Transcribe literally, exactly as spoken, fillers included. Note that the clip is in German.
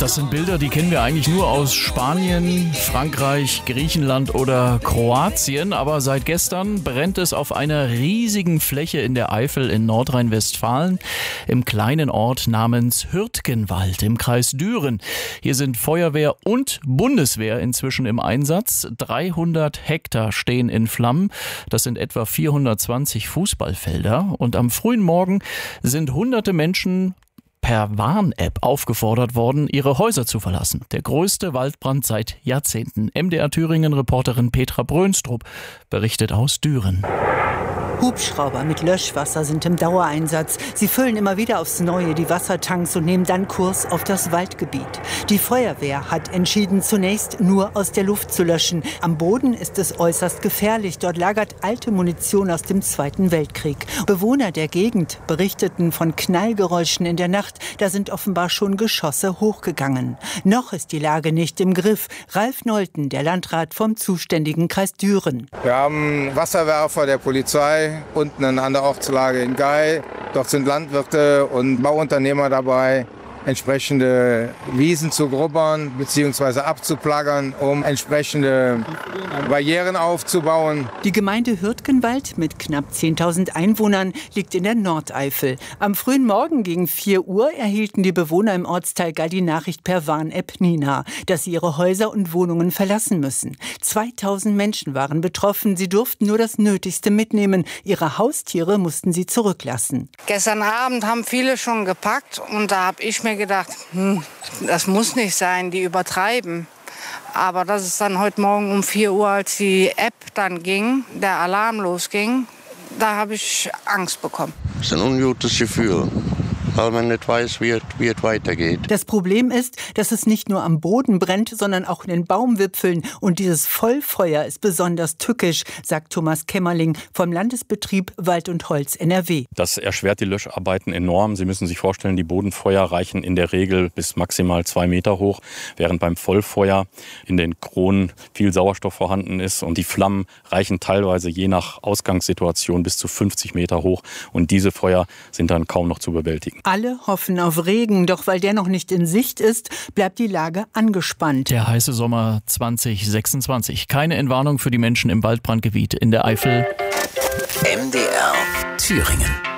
Das sind Bilder, die kennen wir eigentlich nur aus Spanien, Frankreich, Griechenland oder Kroatien. Aber seit gestern brennt es auf einer riesigen Fläche in der Eifel in Nordrhein-Westfalen im kleinen Ort namens Hürtgenwald im Kreis Düren. Hier sind Feuerwehr und Bundeswehr inzwischen im Einsatz. dreihundert Hektar stehen in Flammen. Das sind etwa vierhundertzwanzig Fußballfelder. Und am frühen Morgen sind hunderte Menschen per Warn-App aufgefordert worden, ihre Häuser zu verlassen. Der größte Waldbrand seit Jahrzehnten. M D R Thüringen-Reporterin Petra Brönstrup berichtet aus Düren. Hubschrauber mit Löschwasser sind im Dauereinsatz. Sie füllen immer wieder aufs Neue die Wassertanks und nehmen dann Kurs auf das Waldgebiet. Die Feuerwehr hat entschieden, zunächst nur aus der Luft zu löschen. Am Boden ist es äußerst gefährlich. Dort lagert alte Munition aus dem Zweiten Weltkrieg. Bewohner der Gegend berichteten von Knallgeräuschen in der Nacht. Da sind offenbar schon Geschosse hochgegangen. Noch ist die Lage nicht im Griff. Ralf Nolten, der Landrat vom zuständigen Kreis Düren. Wir haben Wasserwerfer der Polizei unten an der Ortslage in Gail. Dort sind Landwirte und Bauunternehmer dabei, entsprechende Wiesen zu grubbern bzw. abzuplaggern, um entsprechende Barrieren aufzubauen. Die Gemeinde Hürtgenwald mit knapp zehntausend Einwohnern liegt in der Nordeifel. Am frühen Morgen gegen vier Uhr erhielten die Bewohner im Ortsteil Gail die Nachricht per Warn-App Nina, dass sie ihre Häuser und Wohnungen verlassen müssen. zweitausend Menschen waren betroffen. Sie durften nur das Nötigste mitnehmen. Ihre Haustiere mussten sie zurücklassen. Gestern Abend haben viele schon gepackt und da habe ich mir gedacht, hm, das muss nicht sein, die übertreiben. Aber das ist dann heute Morgen um vier Uhr, als die App dann ging, der Alarm losging, da habe ich Angst bekommen. Das ist ein ungutes Gefühl, weil man nicht weiß, wie es, wie es weitergeht. Das Problem ist, dass es nicht nur am Boden brennt, sondern auch in den Baumwipfeln. Und dieses Vollfeuer ist besonders tückisch, sagt Thomas Kämmerling vom Landesbetrieb Wald und Holz N R W. Das erschwert die Löscharbeiten enorm. Sie müssen sich vorstellen, die Bodenfeuer reichen in der Regel bis maximal zwei Meter hoch, während beim Vollfeuer in den Kronen viel Sauerstoff vorhanden ist. Und die Flammen reichen teilweise je nach Ausgangssituation bis zu fünfzig Meter hoch. Und diese Feuer sind dann kaum noch zu bewältigen. Alle hoffen auf Regen, doch weil der noch nicht in Sicht ist, bleibt die Lage angespannt. Der heiße Sommer zwanzig sechsundzwanzig. Keine Entwarnung für die Menschen im Waldbrandgebiet in der Eifel. M D R Thüringen.